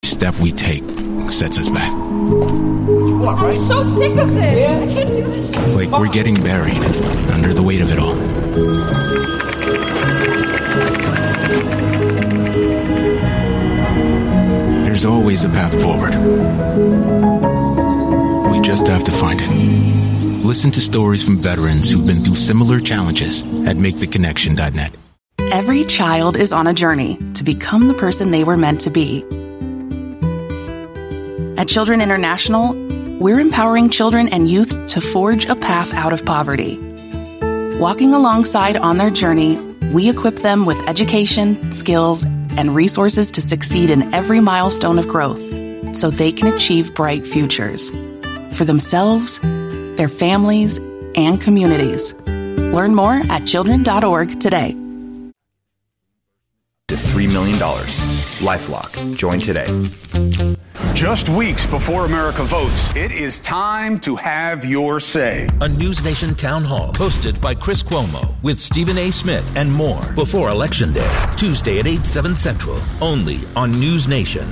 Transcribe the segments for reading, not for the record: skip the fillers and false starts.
step we take sets us back. I'm so sick of this. I can't do this. Like we're getting buried under the weight of it all. There's always a path forward. We just have to find it. Listen to stories from veterans who've been through similar challenges at MakeTheConnection.net. Every child is on a journey to become the person they were meant to be. At Children International, we're empowering children and youth to forge a path out of poverty. Walking alongside on their journey, we equip them with education, skills, and resources to succeed in every milestone of growth so they can achieve bright futures for themselves, their families, and communities. Learn more at children.org today. To $3 million. LifeLock. Join today. Just weeks before America votes, it is time to have your say. A News Nation town hall hosted by Chris Cuomo with Stephen A. Smith and more before Election Day, Tuesday at 8, 7 Central, only on News Nation.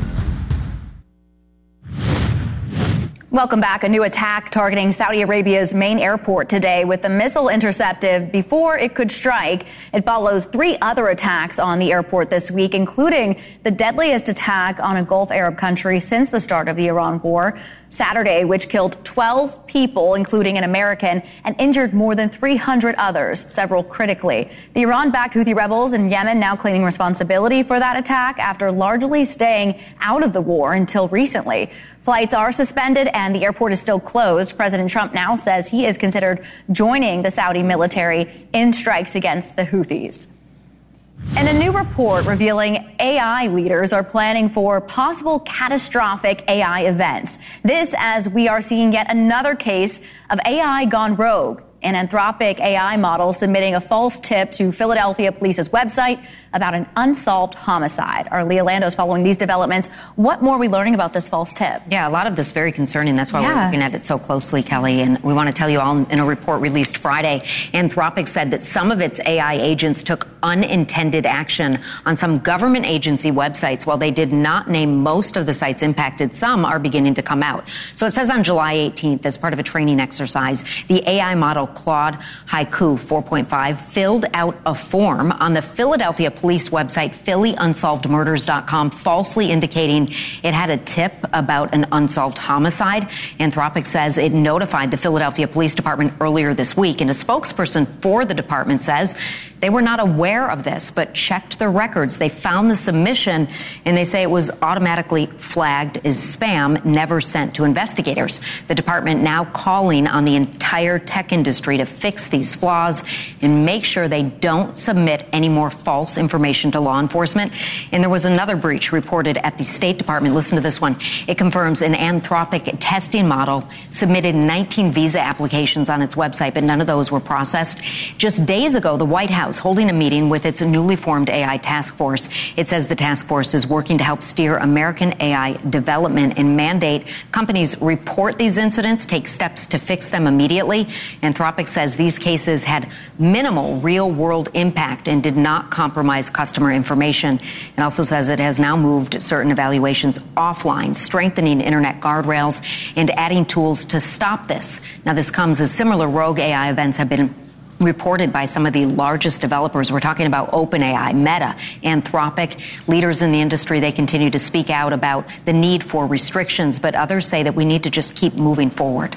Welcome back. A new attack targeting Saudi Arabia's main airport today with the missile intercepted before it could strike. It follows 3 other attacks on the airport this week, including the deadliest attack on a Gulf Arab country since the start of the Iran war Saturday, which killed 12 people, including an American, and injured more than 300 others, several critically. The Iran-backed Houthi rebels in Yemen now claiming responsibility for that attack after largely staying out of the war until recently. Flights are suspended and the airport is still closed. President Trump now says he is considered joining the Saudi military in strikes against the Houthis. And a new report revealing AI leaders are planning for possible catastrophic AI events. This as we are seeing yet another case of AI gone rogue. An Anthropic AI model submitting a false tip to Philadelphia Police's website about an unsolved homicide. Our Leah Lando is following these developments. What more are we learning about this false tip? Yeah, a lot of this very concerning. That's why we're looking at it so closely, Kelly. And we want to tell you all in a report released Friday, Anthropic said that some of its AI agents took unintended action on some government agency websites. While they did not name most of the sites impacted, some are beginning to come out. So it says on July 18th, as part of a training exercise, the AI model Claude Haiku 4.5 filled out a form on the Philadelphia Police website, PhillyUnsolvedMurders.com, falsely indicating it had a tip about an unsolved homicide. Anthropic says it notified the Philadelphia Police Department earlier this week, and a spokesperson for the department says they were not aware of this, but checked the records. They found the submission, and they say it was automatically flagged as spam, never sent to investigators. The department now calling on the entire tech industry to fix these flaws and make sure they don't submit any more false information to law enforcement. And there was another breach reported at the State Department. Listen to this one. It confirms an Anthropic testing model submitted 19 visa applications on its website, but none of those were processed. Just days ago, the White House holding a meeting with its newly formed AI task force. It says the task force is working to help steer American AI development and mandate companies report these incidents, take steps to fix them immediately. Anthropic says these cases had minimal real-world impact and did not compromise customer information. It also says it has now moved certain evaluations offline, strengthening internet guardrails and adding tools to stop this. Now, this comes as similar rogue AI events have been reported by some of the largest developers. We're talking about OpenAI, Meta, Anthropic. Leaders in the industry, they continue to speak out about the need for restrictions, but others say that we need to just keep moving forward.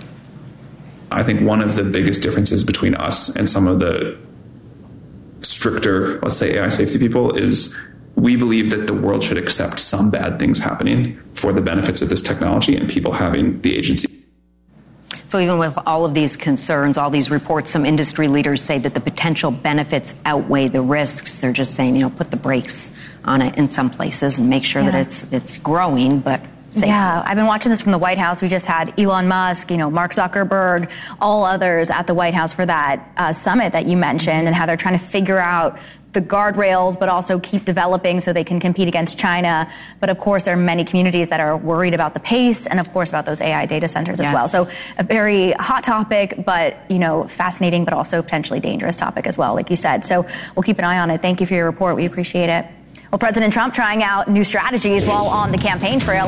I think one of the biggest differences between us and some of the stricter, let's say, AI safety people is we believe that the world should accept some bad things happening for the benefits of this technology and people having the agency. So even with all of these concerns, all these reports, some industry leaders say that the potential benefits outweigh the risks. They're just saying, put the brakes on it in some places and make sure that it's growing, but safe. Yeah, I've been watching this from the White House. We just had Elon Musk, Mark Zuckerberg, all others at the White House for that summit that you mentioned, and how they're trying to figure out the guardrails, but also keep developing so they can compete against China. But of course, there are many communities that are worried about the pace and of course about those AI data centers as well. So a very hot topic, but, fascinating, but also potentially dangerous topic as well, like you said. So we'll keep an eye on it. Thank you for your report. We appreciate it. Well, President Trump trying out new strategies while on the campaign trail.